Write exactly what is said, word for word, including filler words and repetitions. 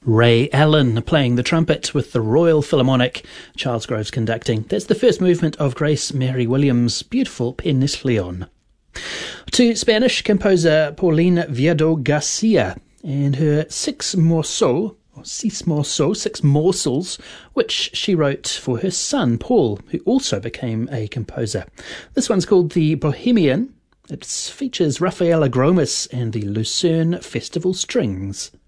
Ray Allen playing the trumpet with the Royal Philharmonic, Charles Groves conducting. That's the first movement of Grace Mary Williams' beautiful Peninslion. To Spanish composer Pauline Viado Garcia and her Six Morceaux, or Six Morceaux, Six Morsels, which she wrote for her son Paul, who also became a composer. This one's called The Bohemian. It features Rafael Agromas and the Lucerne Festival Strings.